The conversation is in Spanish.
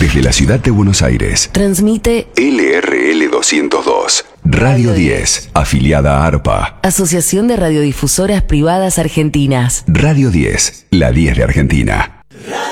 Desde la ciudad de Buenos Aires, transmite LRL 202, Radio 10, afiliada a ARPA. Asociación de Radiodifusoras Privadas Argentinas. Radio 10, la 10 de Argentina.